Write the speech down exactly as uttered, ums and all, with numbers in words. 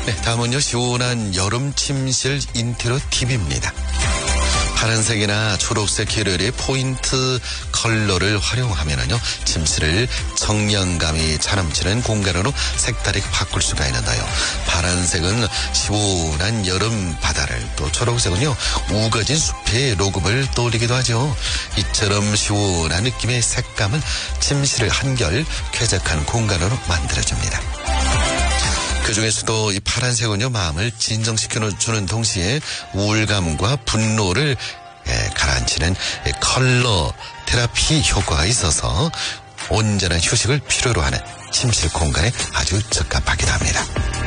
네, 다음은요, 시원한 여름 침실 인테리어 팁입니다. 파란색이나 초록색 계열의 포인트 컬러를 활용하면은요, 침실을 청량감이 잘 넘치는 공간으로 색다르게 바꿀 수가 있는데요. 파란색은 시원한 여름 바다를, 또 초록색은요, 우거진 숲의 로급을 떠올리기도 하죠. 이처럼 시원한 느낌의 색감은 침실을 한결 쾌적한 공간으로 만들어줍니다. 그 중에서도 이 파란색은요, 마음을 진정시켜주는 동시에 우울감과 분노를 예, 가라앉히는 예, 컬러 테라피 효과가 있어서 온전한 휴식을 필요로 하는 침실 공간에 아주 적합하기도 합니다.